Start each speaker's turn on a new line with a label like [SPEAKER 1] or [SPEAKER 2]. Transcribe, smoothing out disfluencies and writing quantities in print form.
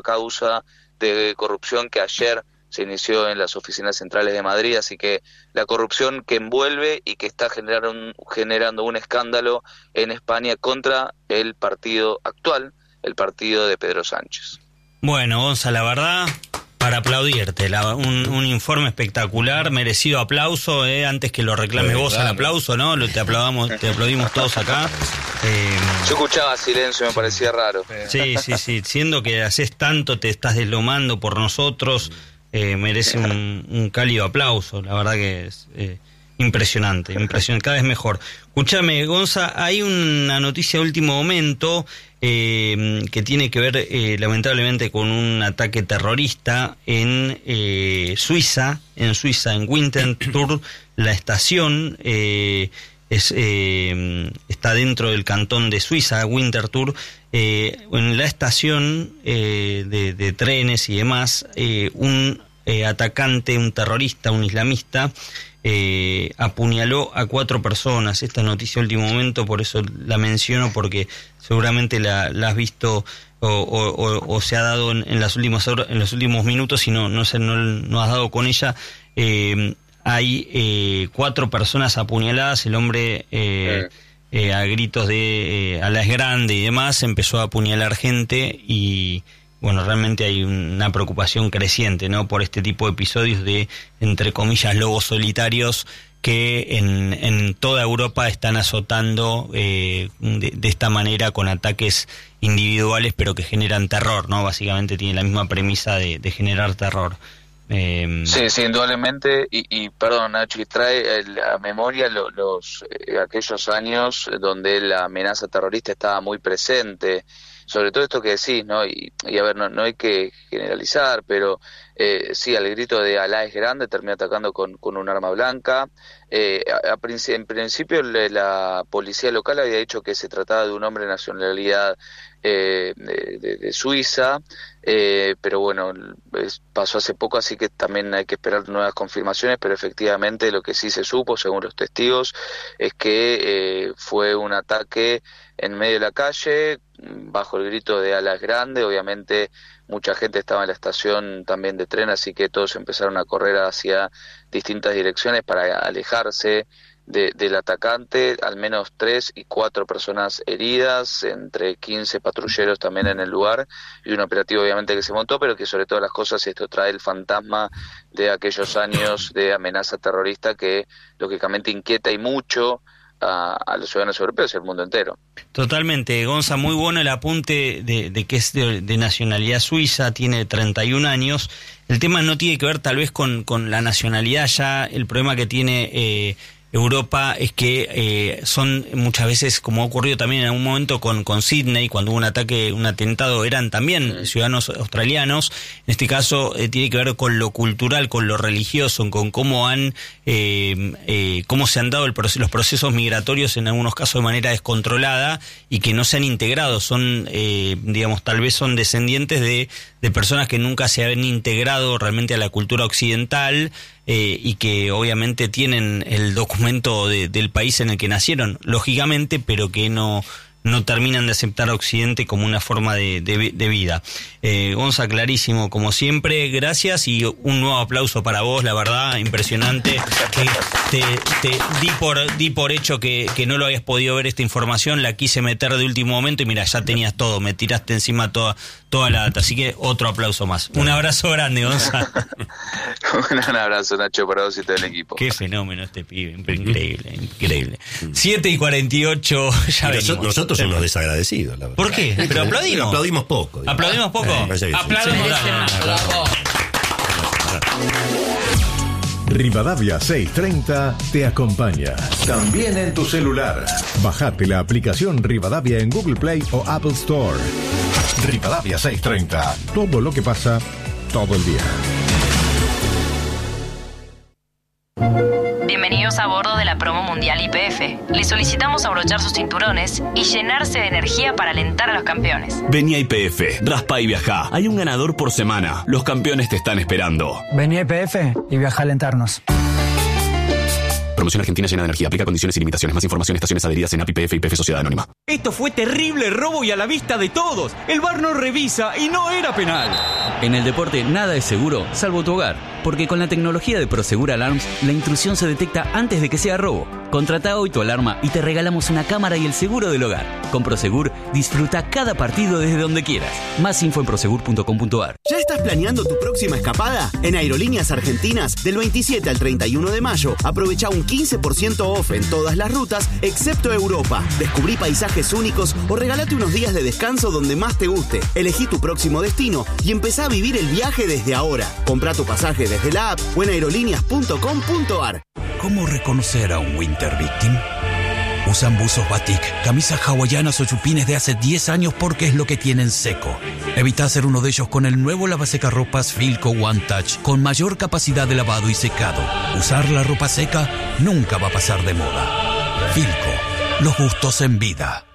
[SPEAKER 1] causa de corrupción que ayer se inició en las oficinas centrales de Madrid, así que la corrupción que envuelve y que está generando un escándalo en España contra el partido actual, el partido de Pedro Sánchez.
[SPEAKER 2] Bueno, Gonza, la verdad, para aplaudirte, un informe espectacular, merecido aplauso, antes que lo reclames vos al aplauso, ¿no? Te aplaudimos todos acá.
[SPEAKER 1] Yo escuchaba silencio, me parecía raro.
[SPEAKER 2] Sí, siendo que haces tanto, te estás deslomando por nosotros, merece un cálido aplauso, la verdad que es impresionante, cada vez mejor. Escúchame, Gonza, hay una noticia de último momento que tiene que ver lamentablemente con un ataque terrorista en Suiza, en Winterthur. La estación está dentro del cantón de Suiza, Winterthur. En la estación de trenes y demás, un atacante, un terrorista, un islamista, apuñaló a 4 personas. Esta noticia de último momento, por eso la menciono, porque seguramente la has visto o se ha dado en las últimas horas, en los últimos minutos, y no has dado con ella. Hay 4 personas apuñaladas. El hombre a gritos de Alá es grande y demás empezó a apuñalar gente, y bueno, realmente hay una preocupación creciente, ¿no?, por este tipo de episodios de, entre comillas, lobos solitarios que en toda Europa están azotando de esta manera, con ataques individuales, pero que generan terror, ¿no? Básicamente tiene la misma premisa de generar terror.
[SPEAKER 1] Sí, indudablemente, y perdón, Nacho, y trae a memoria aquellos años donde la amenaza terrorista estaba muy presente, sobre todo esto que decís, ¿no? Y a ver, no hay que generalizar, pero sí, al grito de Alá es grande termina atacando con un arma blanca. En principio la policía local había dicho que se trataba de un hombre de nacionalidad de Suiza, pero bueno, pasó hace poco, así que también hay que esperar nuevas confirmaciones, pero efectivamente lo que sí se supo, según los testigos, es que fue un ataque en medio de la calle, bajo el grito de Alá es grande. Obviamente mucha gente estaba en la estación también de tren, así que todos empezaron a correr hacia distintas direcciones para alejarse del atacante. Al menos 3 y 4 personas heridas, entre 15 patrulleros también en el lugar, y un operativo obviamente que se montó, pero que sobre todas las cosas esto trae el fantasma de aquellos años de amenaza terrorista que lógicamente inquieta y mucho a los ciudadanos europeos y al mundo entero.
[SPEAKER 2] Totalmente, Gonza, muy bueno el apunte de que es de nacionalidad suiza, tiene 31 años. El tema no tiene que ver tal vez con la nacionalidad, ya el problema que tiene Europa es que son muchas veces, como ha ocurrido también en algún momento con Sydney, cuando hubo un atentado, eran también ciudadanos australianos. En este caso tiene que ver con lo cultural, con lo religioso, con cómo cómo se han dado los procesos migratorios, en algunos casos de manera descontrolada, y que no se han integrado. Son, digamos, tal vez son descendientes de personas que nunca se han integrado realmente a la cultura occidental, y que obviamente tienen el documento del país en el que nacieron, lógicamente, pero que no terminan de aceptar a Occidente como una forma de vida. Gonza, clarísimo, como siempre, gracias, y un nuevo aplauso para vos, la verdad, impresionante. Te di por hecho que no lo habías podido ver esta información, la quise meter de último momento y mira, ya tenías todo, me tiraste encima toda la data, así que otro aplauso más. Un abrazo grande, Gonza.
[SPEAKER 1] Un abrazo, Nacho, para vos y todo el equipo.
[SPEAKER 2] Qué fenómeno este pibe, increíble. 7:48, ya venimos.
[SPEAKER 3] Nosotros somos los desagradecidos, la verdad.
[SPEAKER 2] ¿Por qué? Pero
[SPEAKER 3] aplaudimos poco.
[SPEAKER 2] Digamos. ¿Aplaudimos poco? Aplaudimos.
[SPEAKER 4] Rivadavia 630 te acompaña. También en tu celular. Bajate la aplicación Rivadavia en Google Play o Apple Store. Rivadavia 630. Todo lo que pasa, todo el día.
[SPEAKER 5] Bienvenidos a bordo de la promo mundial YPF. Les solicitamos abrochar sus cinturones y llenarse de energía para alentar a los campeones.
[SPEAKER 6] Vení a YPF, raspa y viajá. Hay un ganador por semana. Los campeones te están esperando.
[SPEAKER 7] Vení a YPF y viaja a alentarnos.
[SPEAKER 6] Promoción argentina llena de energía. Aplica condiciones y limitaciones. Más información en estaciones adheridas en API, PF y PF Sociedad Anónima.
[SPEAKER 7] Esto fue terrible robo y a la vista de todos. El VAR no revisa y no era penal.
[SPEAKER 8] En el deporte nada es seguro, salvo tu hogar. Porque con la tecnología de Prosegur Alarms, la intrusión se detecta antes de que sea robo. Contrata hoy tu alarma y te regalamos una cámara y el seguro del hogar. Con Prosegur, disfruta cada partido desde donde quieras. Más info en prosegur.com.ar.
[SPEAKER 9] ¿Ya estás planeando tu próxima escapada? En Aerolíneas Argentinas, del 27 al 31 de mayo, aprovecha un 15% off en todas las rutas, excepto Europa. Descubrí paisajes únicos o regálate unos días de descanso donde más te guste. Elegí tu próximo destino y empezá a vivir el viaje desde ahora. Comprá tu pasaje desde la app o en aerolíneas.com.ar.
[SPEAKER 10] ¿Cómo reconocer a un Winter Victim? Usan buzos batik, camisas hawaianas o chupines de hace 10 años porque es lo que tienen seco. Evita hacer uno de ellos con el nuevo lavasecarropas Filco One Touch con mayor capacidad de lavado y secado. Usar la ropa seca nunca va a pasar de moda. Filco, los gustos en vida.